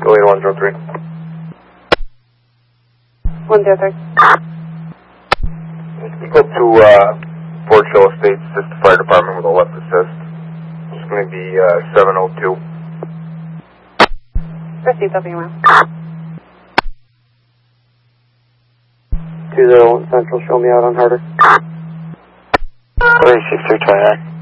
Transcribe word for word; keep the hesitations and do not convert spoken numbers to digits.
Go eight one zero three. one zero three. Speak up to uh, Fort Hill Estates, assist the fire department with a left assist. It's going to be uh, seven oh two. Received, W M. two zero one Central, show me out on Harder. thirty-six three twenty-nine.